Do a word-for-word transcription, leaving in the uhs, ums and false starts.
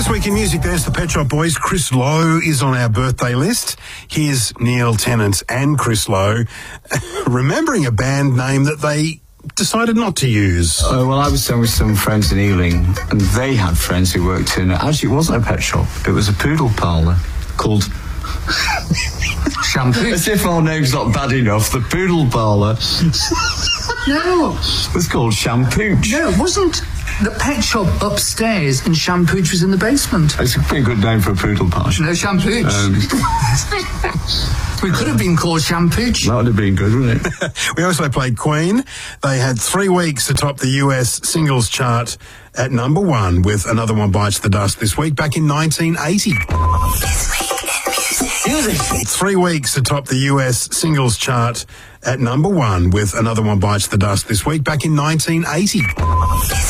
This week in music, there's the Pet Shop Boys. Chris Lowe is on our birthday list. Here's Neil Tennant and Chris Lowe remembering a band name that they decided not to use. Uh, well, I was staying with some friends in Ealing, and they had friends who worked in... Actually, it wasn't a pet shop. It was a poodle parlour called... Shampoo. As if our name's not bad enough, the poodle parlour... No. was called Shampooch. No, it wasn't. The pet shop upstairs and Shampooch was in the basement. It's a pretty good name for a poodle parlour. No, Shampooch. Um, we could have been called Shampooch. that would have been good, wouldn't it? We also played Queen. They had three weeks to top the U S singles chart at number one with Another One Bites the Dust this week, back in nineteen eighty. This week in music. Three weeks to top the U S singles chart at number one with Another One Bites the Dust this week, back in nineteen eighty.